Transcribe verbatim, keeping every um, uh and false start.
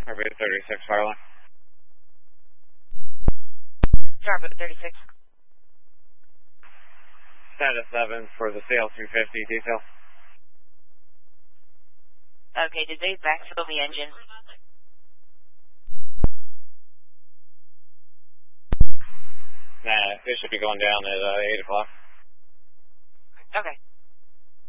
Starboat thirty-six, Firelight. Starboat thirty-six. Status seven for the C L two fifty detail. Okay, did they backfill the engine? Nah, it should be going down at uh, eight o'clock. Okay.